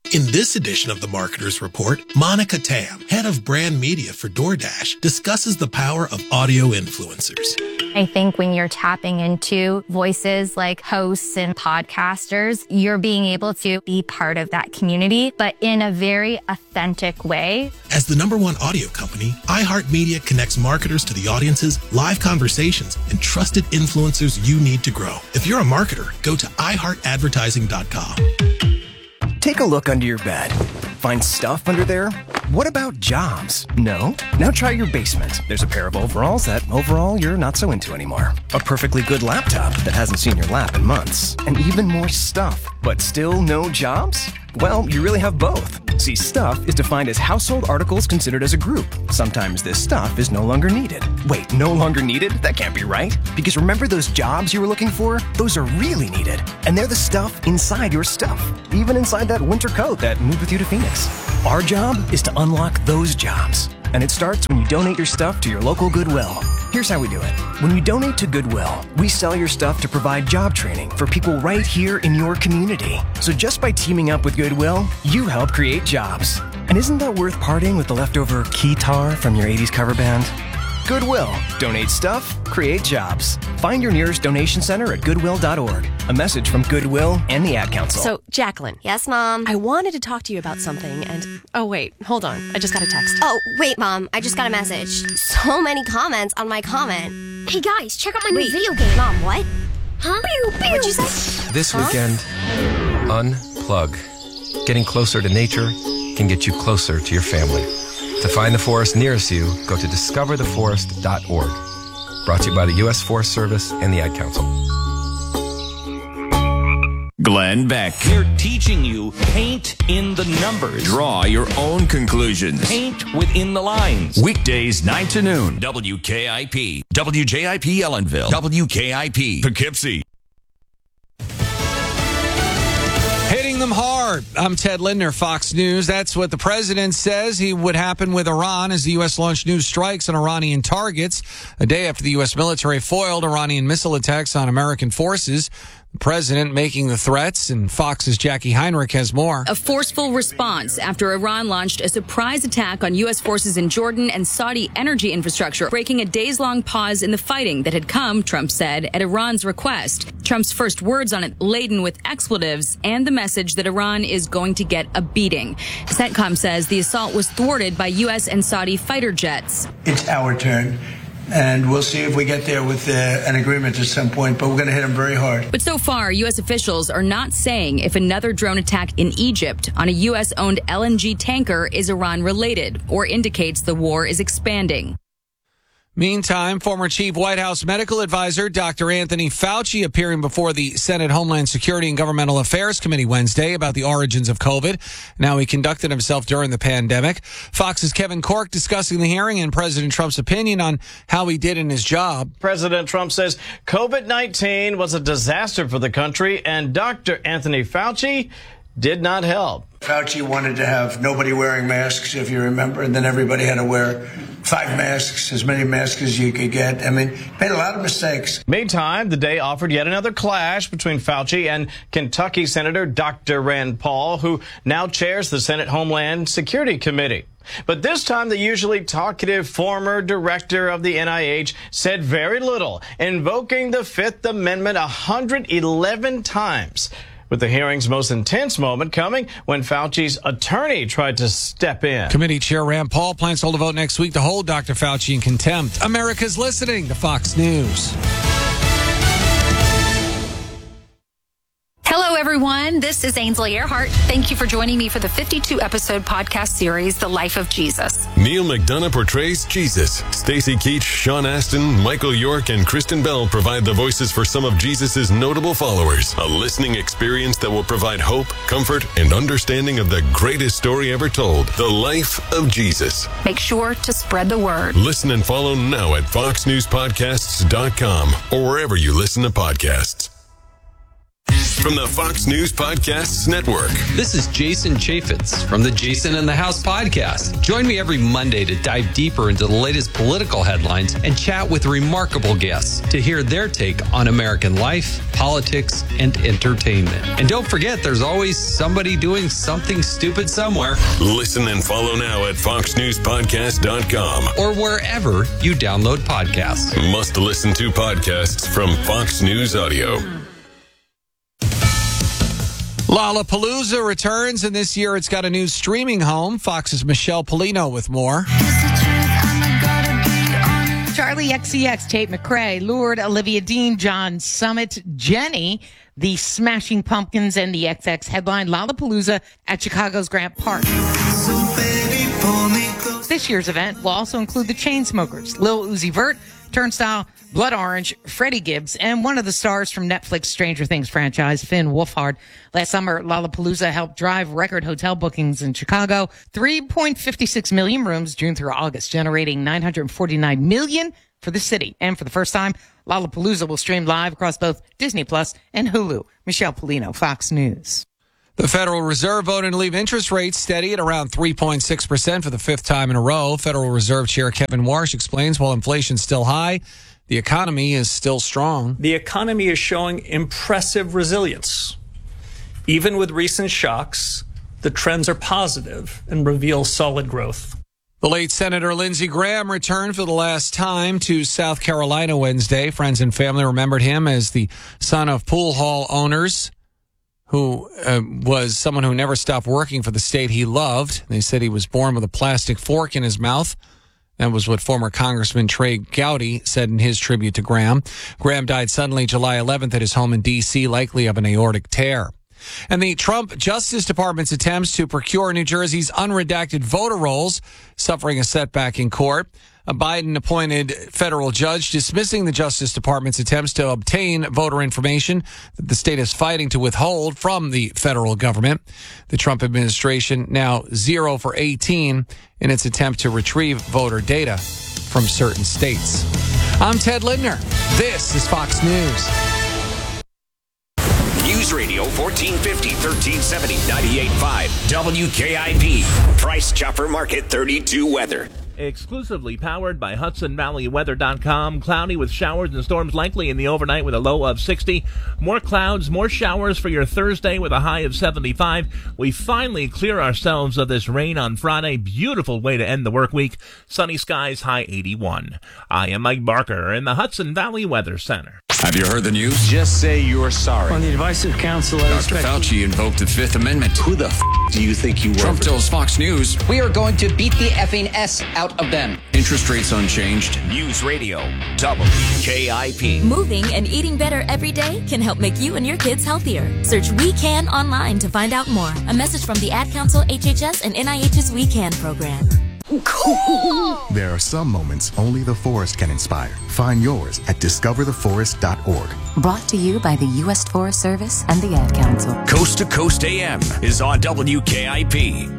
In this edition of the Marketer's Report, Monica Tam, head of brand media for DoorDash, discusses the power of audio influencers. I think when you're tapping into voices like hosts and podcasters, you're being able to be part of that community, but in a very authentic way. As the #1 audio company, iHeartMedia connects marketers to the audiences, live conversations, and trusted influencers you need to grow. If you're a marketer, go to iHeartAdvertising.com. Take a look under your bed. Find stuff under there? What about jobs? No? Now try your basement. There's a pair of overalls that overall you're not so into anymore. A perfectly good laptop that hasn't seen your lap in months. And even more stuff, but still no jobs? Well, you really have both. See, stuff is defined as household articles considered as a group. Sometimes this stuff is no longer needed. Wait, no longer needed? That can't be right. Because remember those jobs you were looking for? Those are really needed. And they're the stuff inside your stuff. Even inside that winter coat that moved with you to Phoenix. Our job is to unlock those jobs. And it starts when you donate your stuff to your local Goodwill. Here's how we do it. When you donate to Goodwill, we sell your stuff to provide job training for people right here in your community. So just by teaming up with Goodwill, you help create jobs. And isn't that worth parting with the leftover keytar from your 80s cover band? Goodwill. Donate stuff, create jobs. Find your nearest donation center at goodwill.org. A message from Goodwill and the Ad Council. So, Jacqueline. Yes, Mom? I wanted to talk to you about something and... Oh, wait. Hold on. I just got a text. Oh, wait, Mom. I just got a message. So many comments on my comment. Hey, guys, check out my new video game. Mom, what? Huh? What'd you say? This weekend, unplug. Getting closer to nature can get you closer to your family. To find the forest nearest you, go to discovertheforest.org. Brought to you by the U.S. Forest Service and the Ad Council. Glenn Beck. They're teaching you paint in the numbers. Draw your own conclusions. Paint within the lines. Weekdays 9 to noon. WKIP. WJIP Ellenville. WKIP Poughkeepsie. Hitting them hard. I'm Ted Lindner, Fox News. That's what the president says he would happen with Iran as the U.S. launched new strikes on Iranian targets a day after the U.S. military foiled Iranian missile attacks on American forces. The president making the threats, and Fox's Jackie Heinrich has more. A forceful response after Iran launched a surprise attack on U.S. forces in Jordan and Saudi energy infrastructure, breaking a days-long pause in the fighting that had come, Trump said, at Iran's request. Trump's first words on it laden with expletives and the message that Iran is going to get a beating. CENTCOM says the assault was thwarted by U.S. and Saudi fighter jets. It's our turn. And we'll see if we get there with an agreement at some point, but we're going to hit them very hard. But so far, U.S. officials are not saying if another drone attack in Egypt on a U.S.-owned LNG tanker is Iran-related or indicates the war is expanding. Meantime, former chief White House medical advisor Dr. Anthony Fauci appearing before the Senate Homeland Security and Governmental Affairs Committee Wednesday about the origins of COVID, and how he conducted himself during the pandemic. Fox's Kevin Corke discussing the hearing and President Trump's opinion on how he did in his job. President Trump says COVID-19 was a disaster for the country, and Dr. Anthony Fauci did not help. Fauci wanted to have nobody wearing masks, if you remember, and then everybody had to wear 5 masks, as many masks as you could get. I mean, made a lot of mistakes. Meantime, the day offered yet another clash between Fauci and Kentucky Senator Dr. Rand Paul, who now chairs the Senate Homeland Security Committee. But this time, the usually talkative former director of the NIH said very little, invoking the Fifth Amendment 111 times. With the hearing's most intense moment coming when Fauci's attorney tried to step in. Committee Chair Rand Paul plans to hold a vote next week to hold Dr. Fauci in contempt. America's listening to Fox News. Hello, everyone. This is Ainsley Earhart. Thank you for joining me for the 52-episode podcast series, The Life of Jesus. Neil McDonough portrays Jesus. Stacey Keach, Sean Astin, Michael York, and Kristen Bell provide the voices for some of Jesus' notable followers. A listening experience that will provide hope, comfort, and understanding of the greatest story ever told, The Life of Jesus. Make sure to spread the word. Listen and follow now at foxnewspodcasts.com or wherever you listen to podcasts. from the Fox News Podcasts Network. This is Jason Chaffetz from the Jason in the House podcast. Join me every Monday to dive deeper into the latest political headlines and chat with remarkable guests to hear their take on American life, politics, and entertainment. And don't forget, there's always somebody doing something stupid somewhere. Listen and follow now at foxnewspodcast.com or wherever you download podcasts. Must listen to podcasts from Fox News Audio. Lollapalooza returns, and this year it's got a new streaming home. Fox's Michelle Polino with more. Charlie XCX, Tate McRae, lured Olivia Dean, John Summit, Jenny, the Smashing Pumpkins, and the XX headline Lollapalooza at Chicago's Grant Park. This year's event will also include the Chainsmokers, Lil Uzi Vert, Turnstile, Blood Orange, Freddie Gibbs, and one of the stars from Netflix Stranger Things franchise, Finn Wolfhard. Last summer, Lollapalooza helped drive record hotel bookings in Chicago, 3.56 million rooms June through August, generating $949 million for the city. And for the first time, Lollapalooza will stream live across both Disney Plus and Hulu. Michelle Polino, Fox News. The Federal Reserve voted to leave interest rates steady at around 3.6% for the fifth time in a row. Federal Reserve Chair Kevin Warsh explains while inflation's still high, the economy is still strong. The economy is showing impressive resilience. Even with recent shocks, the trends are positive and reveal solid growth. The late Senator Lindsey Graham returned for the last time to South Carolina Wednesday. Friends and family remembered him as the son of pool hall owners, who was someone who never stopped working for the state he loved. They said he was born with a plastic fork in his mouth. That was what former Congressman Trey Gowdy said in his tribute to Graham. Graham died suddenly July 11th at his home in D.C., likely of an aortic tear. And the Trump Justice Department's attempts to procure New Jersey's unredacted voter rolls suffering a setback in court. A Biden-appointed federal judge dismissing the Justice Department's attempts to obtain voter information that the state is fighting to withhold from the federal government. The Trump administration now 0 for 18 in its attempt to retrieve voter data from certain states. I'm Ted Lindner. This is Fox News. News Radio 1450, 1370, 98.5, WKIP. Price Chopper Market 32 weather. Exclusively powered by HudsonValleyWeather.com. Cloudy with showers and storms likely in the overnight with a low of 60. More clouds, more showers for your Thursday with a high of 75. We finally clear ourselves of this rain on Friday. Beautiful way to end the work week. Sunny skies, high 81. I am Mike Barker in the Hudson Valley Weather Center. Have you heard the news? Just say you're sorry. On the advice of counsel, Dr. Fauci invoked the Fifth Amendment. Who the do you think you were? Trump tells Fox News. We are going to beat the effing S out of them. Interest rates unchanged. News Radio, WKIP. Moving and eating better every day can help make you and your kids healthier. Search We Can online to find out more. A message from the Ad Council, HHS, and NIH's We Can program. Cool. There are some moments only the forest can inspire. Find yours at discovertheforest.org. Brought to you by the U.S. Forest Service and the Ad Council. Coast to Coast AM is on WKIP.